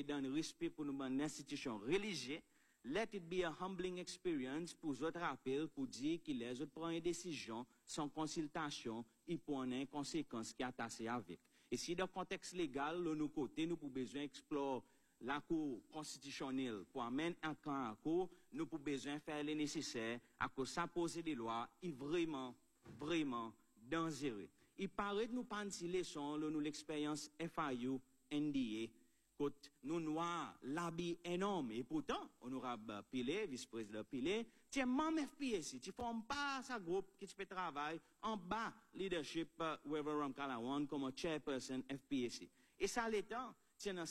peut donner respect pour nous une institution religieuse. Let it be a humbling experience pour les autres rappels, pour dire que les autres prennent une décision sans consultation et pour une conséquence qui est attachée avec. Et si dans le contexte légal, de nos côtés, nous avons besoin d'explorer la Cour constitutionnelle pour amener un camp à cour, nous avons besoin de faire le nécessaire à cause ça poser des lois est vraiment, vraiment dangereux. Il paraît que nous pas une leçon, nous l'expérience FIU, NDA, nous noirs, l'habit énorme. Et pourtant, honorable Pilé, vice-président Pilé, tu es membre FPSI, tu ne formes pas sa groupe qui peut travailler en bas leadership Weber Ramkalawan comme chairperson FPSI. Et ça l'étant, tu as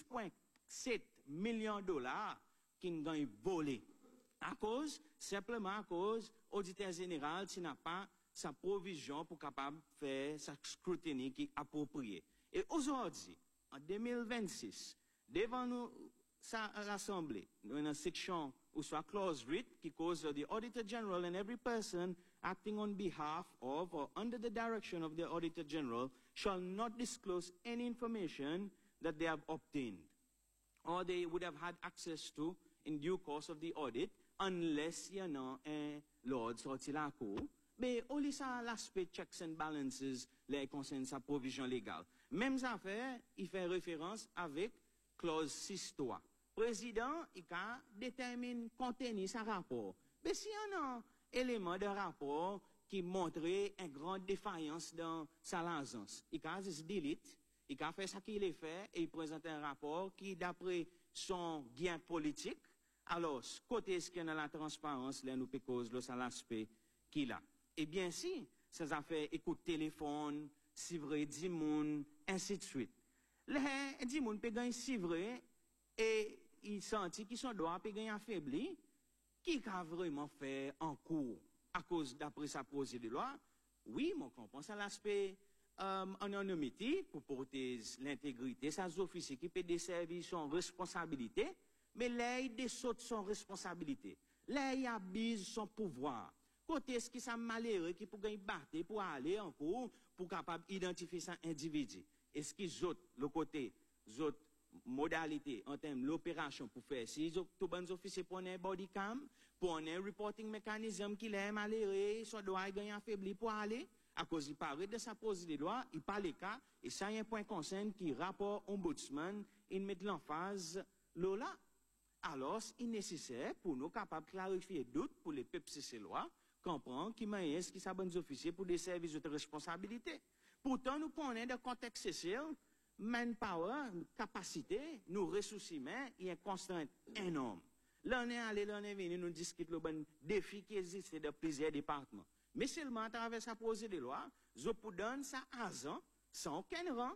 6,7 millions de dollars qui ont volé. Simplement à cause, auditeur général, tu n'as pas sa provision pour capable faire sa scrutiny qui est appropriée. Et aujourd'hui, en 2026, devant nous, l'Assemblée, nous avons une section ou soit clause read qui cause the Auditor General and every person acting on behalf of or under the direction of the Auditor General shall not disclose any information that they have obtained or they would have had access to in due course of the audit unless il y en a un l'ordre sorti la cour. Mais au lieu ça l'aspect checks and balances les concerne sa provision légale. Même affaire, il fait référence avec clause 6.3. Président, il a déterminé contenu sa rapport. Mais s'il y a un élément de rapport qui montrait une grande défaillance dans sa licence, il a juste delete, il a fait ce qu'il a fait et il présente un rapport qui, d'après son gain politique, alors, côté ce qu'il y a dans la transparence, là, nous peut cause l'aspect qu'il a. Et bien si, ces affaires écoute téléphone, si vrai, 10 moun, ainsi de suite. Les 10 moun peut gagner si vrai, et il sentit qu'ils sont droits, peut gagner affaibli, qui a vraiment fait en cours, à cause d'après sa posée de loi. Oui, mon comprend ça l'aspect anonymité, pour porter l'intégrité, ça officiers qui peut desservir son responsabilité, mais là, il dessaute son responsabilité. Là, il abuse son pouvoir. Côté ce qui sont malheureux qui pour gagner battre pour aller en cours pour capable identifier cet individu. Est-ce qu'ils autres le côté autres modalités en termes de l'opération pour faire si tout bon officier pour un body cam pour un reporting mécanisme qui est malheureux son doit gagner affaibli pour aller à cause il paraît de sa pose de loi il parle les cas et ça y a un point concerne qui rapport ombudsman il met l'emphase là. Alors il est nécessaire pour nous capables de clarifier doute pour les peuples ces lois comprend qui est-ce qui sont bons officiers pour des services de responsabilité. Pourtant, nous connaissons le contexte social, manpower, capacité, nos ressources humaines, il y a une constante énorme. L'année allée, l'année venue, nous discutons le bon défi qui existe dans plusieurs départements. Mais seulement à travers sa posée de loi, je peux donner ça à ans, sans aucun rang,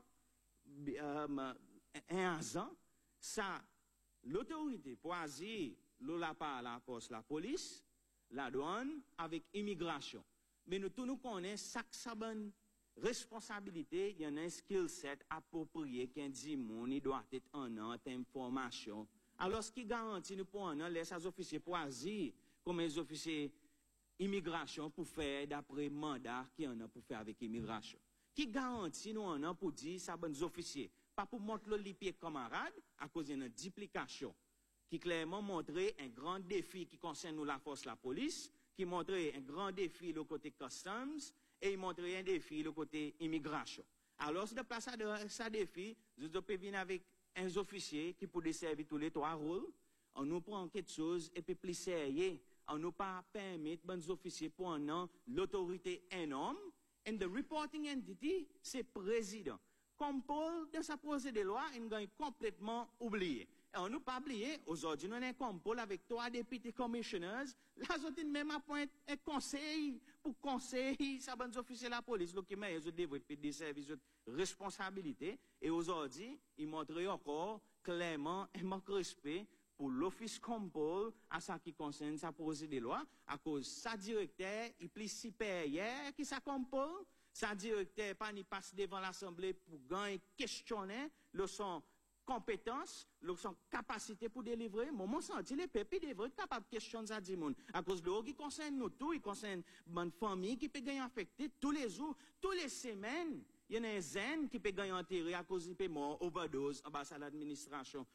un ans, ça, l'autorité pour agir, la poste, la police, la douane avec immigration. Mais nous tous nous connaissons chaque bonne responsabilité, il y en a un skill set approprié qu'un dit il doit être en an, terme formation. Alors ce qui garantit nous pour un an, les officiers pour agir comme les officiers immigration pour faire d'après mandat qui en a pour faire avec immigration. Qui garantit nous en an pour dire ça bonnes officiers, pas pour montrer les pieds camarades à cause d'une duplication. Qui clairement montrait un grand défi qui concerne nous la force, la police, qui montrait un grand défi le côté customs, et il montrait un défi le côté immigration. Alors, si de place à ça défi, nous devons venir avec un officier qui peut servir tous les trois rôles, on nous prend quelque chose et puis plus sérieux, on nous pas permettre bons officiers pour un an, l'autorité énorme, and the reporting entity, c'est président. Comme Paul, de sa posée de loi, il a complètement oublié. On nous pas oublié, aujourd'hui, nous avons un compole avec 3 députés commissioners. Là, ils ont même appointé un conseil pour conseiller ça bonnes officiers de la police. Donc, ils devraient des services de responsabilité. Et aujourd'hui, ils montrent encore clairement un manque de respect pour l'office compole à ce qui concerne sa posée de loi, à cause sa directeur, il plus supérieur qui sa compole, sa directeur pas ni passe devant l'Assemblée pour gagner questionner le son compétence, son capacité pour délivrer, moment senti les peuples devraient être capables de questionner ça du monde. À cause de l'eau qui concerne nous tous, il concerne bonne famille qui peut gagner affecté tous les jours, toutes les semaines. Il y en a un zen qui peut gagner enterré à cause du paiement, overdose, en bas à l'administration